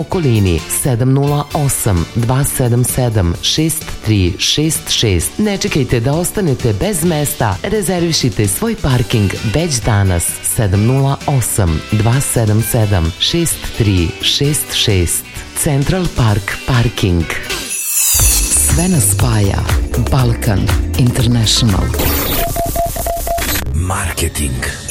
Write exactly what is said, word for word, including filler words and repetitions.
okolini sedam nula osam, dva sedam sedam, šest tri šest šest. Ne čekajte da ostanete bez mesta. Rezervišite svoj parking već danas. sedam nula osam, dva sedam sedam, šest tri šest šest. Central Park Parking. Sve nas spaja. Balkan International. Marketing.